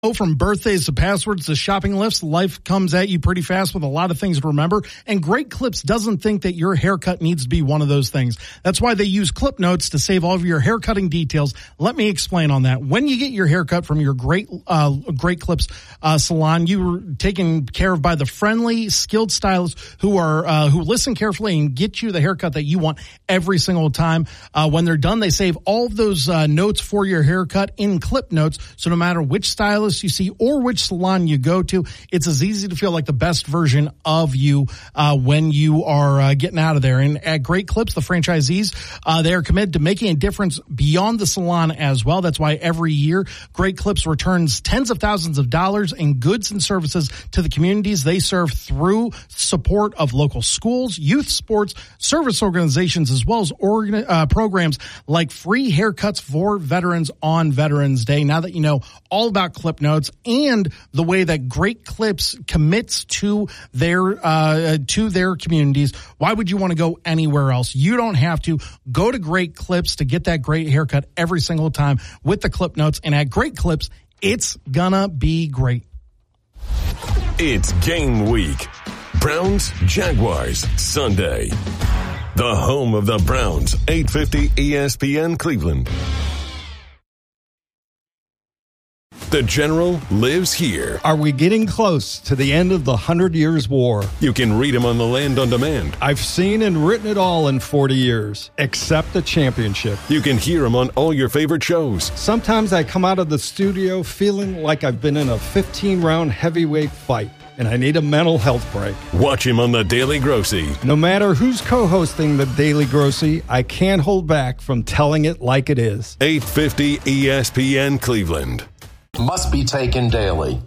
From birthdays to passwords to shopping lists, life comes at you pretty fast with a lot of things to remember, and Great Clips doesn't think that your haircut needs to be one of those things. That's why they use Clip Notes to save all of your haircutting details. Let me explain on that. When you get your haircut from your Great Clips salon, you're taken care of by the friendly, skilled stylists who listen carefully and get you the haircut that you want every single time. When they're done, they save all of those notes for your haircut in Clip Notes, so no matter which stylist you see or which salon you go to, it's as easy to feel like the best version of you when you are getting out of there. And at Great Clips, the franchisees, they are committed to making a difference beyond the salon as well. That's why every year Great Clips returns tens of thousands of dollars in goods and services to the communities they serve through support of local schools, youth sports, service organizations, as well as programs like free haircuts for veterans on Veterans Day. Now that you know all about Clip Notes and the way that Great Clips commits to their communities, why would you want to go anywhere else? You don't have to. Go to Great Clips to get that great haircut every single time with the Clip Notes. And at Great Clips, it's gonna be great. It's game week. Browns, Jaguars, Sunday. The home of the Browns, 850 ESPN Cleveland. The General lives here. Are we getting close to the end of the 100 Years' War? You can read him on The Land on Demand. I've seen and written it all in 40 years, except the championship. You can hear him on all your favorite shows. Sometimes I come out of the studio feeling like I've been in a 15-round heavyweight fight, and I need a mental health break. Watch him on The Daily Grossy. No matter who's co-hosting The Daily Grossy, I can't hold back from telling it like it is. 850 ESPN Cleveland. Must be taken daily.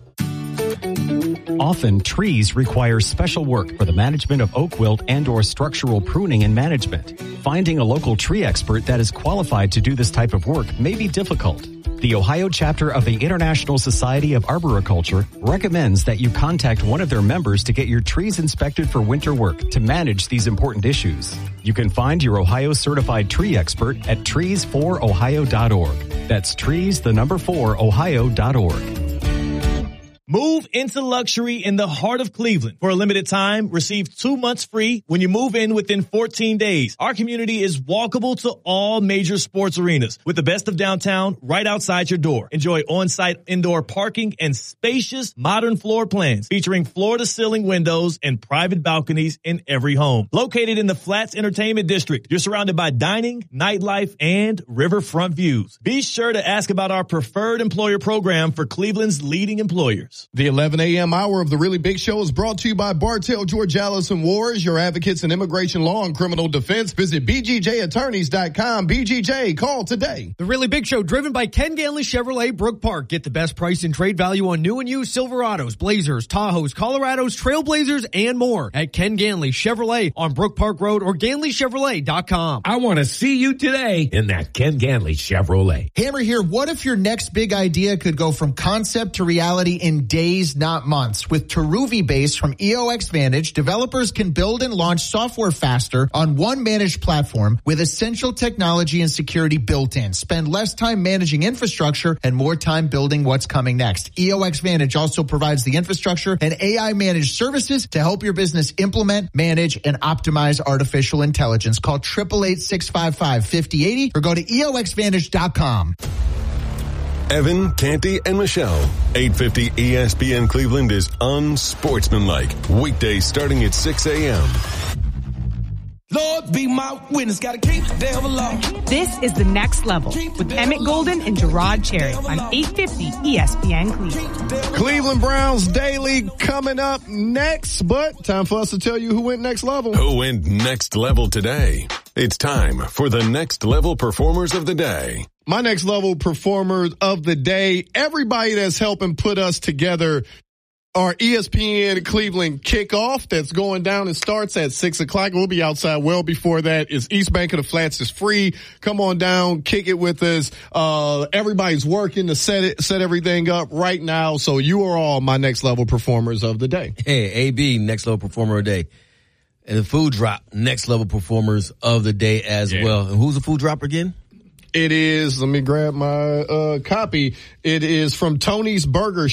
Often, trees require special work for the management of oak wilt and/or structural pruning and management. Finding a local tree expert that is qualified to do this type of work may be difficult. The Ohio chapter of the International Society of Arboriculture recommends that you contact one of their members to get your trees inspected for winter work to manage these important issues. You can find your Ohio certified tree expert at trees4ohio.org. That's trees4ohio.org. Move into luxury in the heart of Cleveland. For a limited time, receive 2 months free when you move in within 14 days. Our community is walkable to all major sports arenas with the best of downtown right outside your door. Enjoy on-site indoor parking and spacious modern floor plans featuring floor-to-ceiling windows and private balconies in every home. Located in the Flats Entertainment District, you're surrounded by dining, nightlife, and riverfront views. Be sure to ask about our preferred employer program for Cleveland's leading employers. The 11 a.m. hour of The Really Big Show is brought to you by Bartell, Georgalis & Wars, your advocates in immigration law and criminal defense. Visit BGJattorneys.com. BGJ, call today. The Really Big Show, driven by Ken Ganley Chevrolet, Brook Park. Get the best price and trade value on new and used Silverados, Blazers, Tahoes, Colorados, Trailblazers, and more at Ken Ganley Chevrolet on Brook Park Road or GanleyChevrolet.com. I want to see you today in that Ken Ganley Chevrolet. Hammer here. What if your next big idea could go from concept to reality in days, not months? With Teruvi Base from EOX Vantage, developers can build and launch software faster on one managed platform with essential technology and security built in. Spend less time managing infrastructure and more time building what's coming next. EOX Vantage also provides the infrastructure and AI managed services to help your business implement, manage, and optimize artificial intelligence. Call 888-655-5080 or go to EOXVantage.com. Evan, Canty, and Michelle. 850 ESPN Cleveland is unsportsmanlike. Weekdays starting at 6 a.m. Lord, be my witness. Gotta keep the devil alone. This is The Next Level with Emmett Golden and Gerard Cherry on 850 ESPN Cleveland. Cleveland Browns Daily coming up next, but time for us to tell you who went next level. Who went next level today? It's time for the Next Level Performers of the Day. My next level performers of the day, everybody that's helping put us together, our ESPN Cleveland kickoff that's going down and starts at 6 o'clock. We'll be outside well before that. It's East Bank of the Flats is free. Come on down, kick it with us. Everybody's working to set everything up right now. So you are all my next level performers of the day. Hey, AB, next level performer of the day. And the food drop, next level performers of the day as well. And who's the food dropper again? It is, let me grab my copy. It is from Tony's Burger